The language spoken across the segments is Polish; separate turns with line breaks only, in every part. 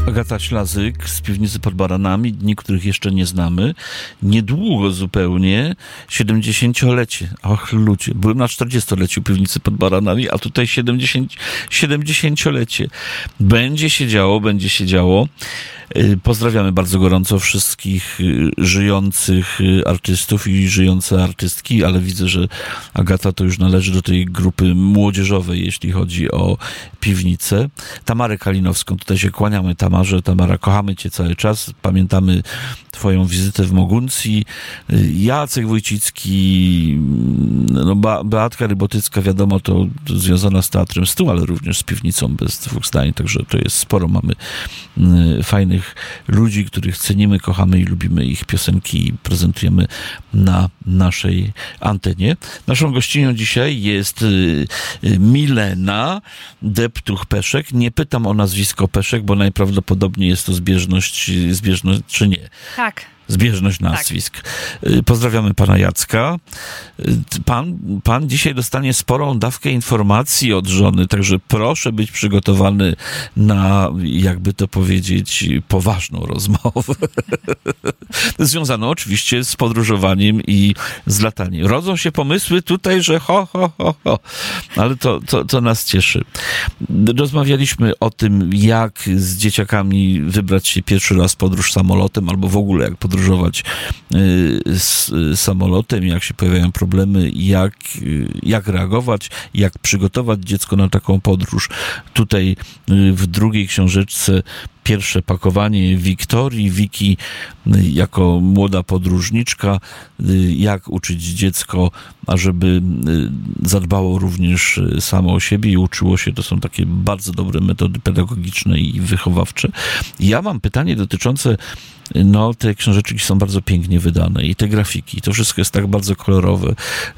Agata Ślazyk z Piwnicy pod Baranami, dni, których jeszcze nie znamy. Niedługo zupełnie 70-lecie. Och, ludzie, byłem na 40-leciu Piwnicy pod Baranami, a tutaj 70-lecie. Będzie się działo. Pozdrawiamy bardzo gorąco wszystkich żyjących artystów i żyjące artystki, ale widzę, że Agata to już należy do tej grupy młodzieżowej, jeśli chodzi o Piwnicę. Tamarę Kalinowską, tutaj się kłaniamy Tamarze. Tamara, kochamy cię cały czas, pamiętamy twoją wizytę w Moguncji. Jacek Wójcicki, no Beatka Rybotycka, wiadomo, to związana z Teatrem Stu, ale również z Piwnicą bez dwóch zdań, także to jest sporo. Mamy fajnych ludzi, których cenimy, kochamy i lubimy ich piosenki i prezentujemy na naszej antenie. Naszą gościnią dzisiaj jest Milena Deptuch-Peszek. Nie pytam o nazwisko Peszek, bo najprawdopodobniej jest to zbieżność czy nie?
Tak.
Zbieżność nazwisk. Tak. Pozdrawiamy pana Jacka. Pan dzisiaj dostanie sporą dawkę informacji od żony, także proszę być przygotowany na, jakby to powiedzieć, poważną rozmowę. Związaną oczywiście z podróżowaniem i z lataniem. Rodzą się pomysły tutaj, że ho. Ale to nas cieszy. Rozmawialiśmy o tym, jak z dzieciakami wybrać się pierwszy raz w podróż samolotem, albo w ogóle jak podróżować z samolotem, jak się pojawiają problemy, jak reagować, jak przygotować dziecko na taką podróż. Tutaj w drugiej książeczce pierwsze pakowanie Wiktorii, Wiki jako młoda podróżniczka, jak uczyć dziecko, ażeby zadbało również samo o siebie i uczyło się. To są takie bardzo dobre metody pedagogiczne i wychowawcze. Ja mam pytanie dotyczące, te książeczki są bardzo pięknie wydane i te grafiki, to wszystko jest tak bardzo kolorowe.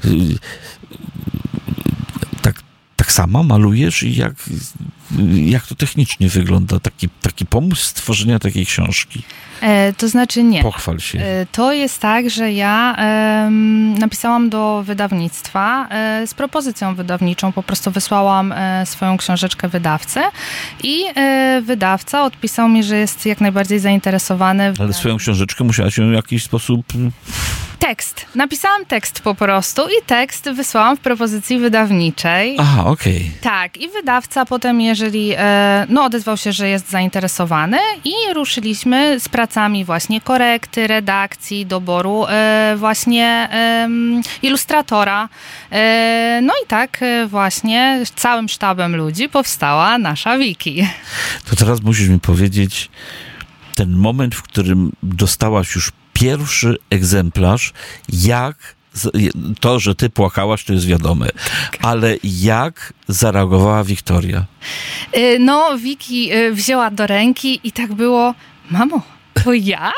Tak sama malujesz i jak to technicznie wygląda, taki pomysł stworzenia takiej książki?
To znaczy nie.
Pochwal się.
To jest tak, że ja napisałam do wydawnictwa z propozycją wydawniczą, po prostu wysłałam swoją książeczkę wydawcy i wydawca odpisał mi, że jest jak najbardziej zainteresowany.
Ale swoją książeczkę musiała się w jakiś sposób...
Tekst. Napisałam tekst po prostu i tekst wysłałam w propozycji wydawniczej.
Aha, okej.
Tak, i wydawca potem, jeżeli odezwał się, że jest zainteresowany i ruszyliśmy z pracami właśnie korekty, redakcji, doboru właśnie ilustratora. I tak właśnie całym sztabem ludzi powstała nasza Wiki.
To teraz musisz mi powiedzieć ten moment, w którym dostałaś już pierwszy egzemplarz, to, że ty płakałaś, to jest wiadome, ale jak zareagowała Wiktoria?
Wiki wzięła do ręki i tak było, mamo, to ja?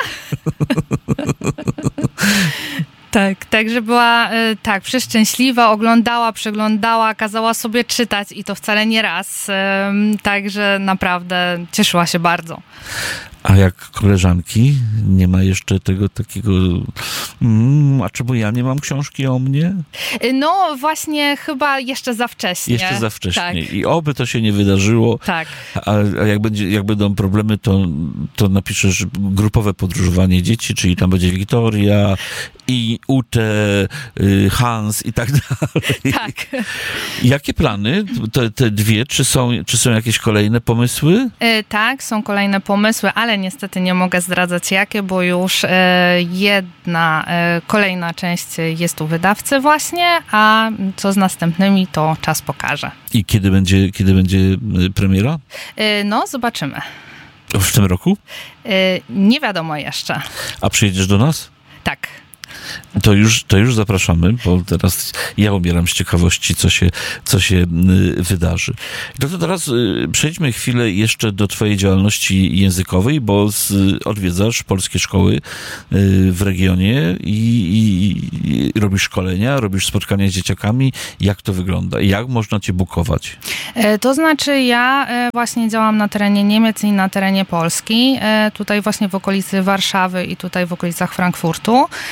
Tak, także była przeszczęśliwa, oglądała, przeglądała, kazała sobie czytać i to wcale nie raz, także naprawdę cieszyła się bardzo.
A jak koleżanki? Nie ma jeszcze tego takiego... a czemu ja nie mam książki o mnie?
Właśnie chyba jeszcze za wcześnie.
Jeszcze za wcześnie.
Tak.
I oby to się nie wydarzyło.
Tak.
A jak będą problemy, to napiszesz grupowe podróżowanie dzieci, czyli tam będzie Wiktoria i Ute, Hans i tak dalej.
Tak.
Jakie plany? Te dwie? Czy są jakieś kolejne pomysły?
Tak, są kolejne pomysły, ale niestety nie mogę zdradzać jakie, bo już jedna kolejna część jest u wydawcy właśnie, a co z następnymi, to czas pokaże.
I kiedy będzie premiera?
Zobaczymy.
W tym roku?
Nie wiadomo jeszcze. A
przyjedziesz do nas?
Tak.
To już zapraszamy, bo teraz ja umieram z ciekawości, co się wydarzy. To teraz przejdźmy chwilę jeszcze do twojej działalności językowej, bo odwiedzasz polskie szkoły w regionie i robisz szkolenia, robisz spotkania z dzieciakami. Jak to wygląda? Jak można cię bukować?
To znaczy ja właśnie działam na terenie Niemiec i na terenie Polski. Tutaj właśnie w okolicy Warszawy i tutaj w okolicach Frankfurtu.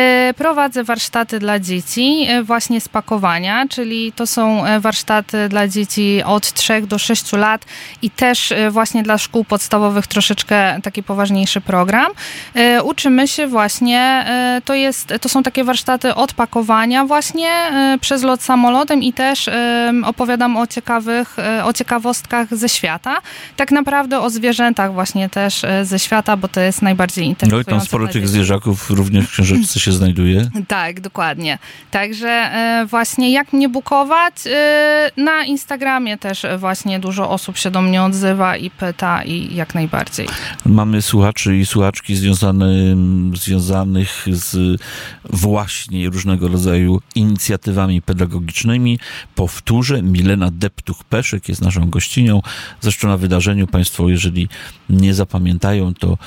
Prowadzę warsztaty dla dzieci właśnie z pakowania, czyli to są warsztaty dla dzieci od 3 do 6 lat i też właśnie dla szkół podstawowych troszeczkę taki poważniejszy program. Uczymy się właśnie, to są takie warsztaty od pakowania właśnie przez lot samolotem i też opowiadam o ciekawostkach ze świata. Tak naprawdę o zwierzętach właśnie też ze świata, bo to jest najbardziej interesujące.
No i tam sporo tych zwierzaków również w książeczce się znajduje.
Tak, dokładnie. Także właśnie jak mnie bukować? Na Instagramie też właśnie dużo osób się do mnie odzywa i pyta i jak najbardziej.
Mamy słuchaczy i słuchaczki związanych z właśnie różnego rodzaju inicjatywami pedagogicznymi. Powtórzę, Milena Deptuch-Peszek jest naszą gościnią. Zresztą na wydarzeniu państwo, jeżeli nie zapamiętają, to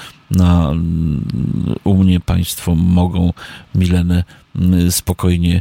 u mnie państwo mogą Milenę spokojnie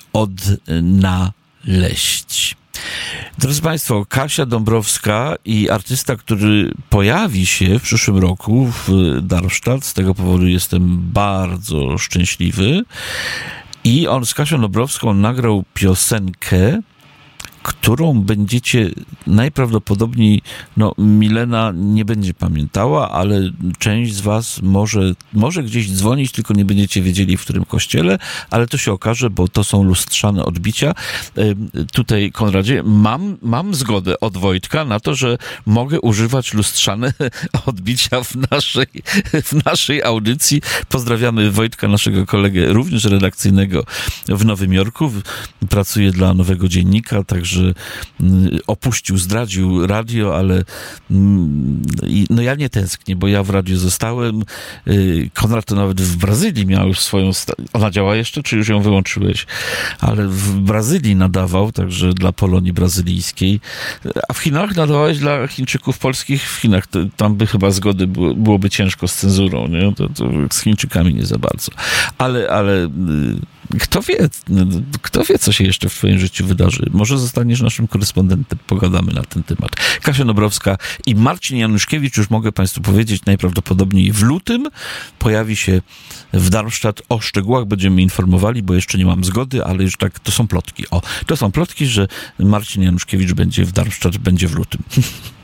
odnaleźć. Drodzy Państwo, Kasia Dąbrowska i artysta, który pojawi się w przyszłym roku w Darmstadt, z tego powodu jestem bardzo szczęśliwy, i on z Kasią Dąbrowską nagrał piosenkę, którą będziecie najprawdopodobniej, Milena nie będzie pamiętała, ale część z was może gdzieś dzwonić, tylko nie będziecie wiedzieli, w którym kościele, ale to się okaże, bo to są lustrzane odbicia. Tutaj, Konradzie, mam zgodę od Wojtka na to, że mogę używać lustrzane odbicia w naszej audycji. Pozdrawiamy Wojtka, naszego kolegę, również redakcyjnego w Nowym Jorku. Pracuje dla Nowego Dziennika, także zdradził radio, ale ja nie tęsknię, bo ja w radiu zostałem. Konrad to nawet w Brazylii miał już swoją... Ona działa jeszcze, czy już ją wyłączyłeś? Ale w Brazylii nadawał, także dla Polonii brazylijskiej. A w Chinach nadawałeś dla Chińczyków polskich w Chinach. Tam by chyba zgody byłoby ciężko z cenzurą, nie? To z Chińczykami nie za bardzo. Ale kto wie, co się jeszcze w twoim życiu wydarzy. Może zostaniesz naszym korespondentem, pogadamy na ten temat. Kasia Dąbrowska i Marcin Januszkiewicz, już mogę państwu powiedzieć, najprawdopodobniej w lutym pojawi się w Darmstadt. O szczegółach będziemy informowali, bo jeszcze nie mam zgody, ale już tak, to są plotki. To są plotki, że Marcin Januszkiewicz będzie w Darmstadt, będzie w lutym.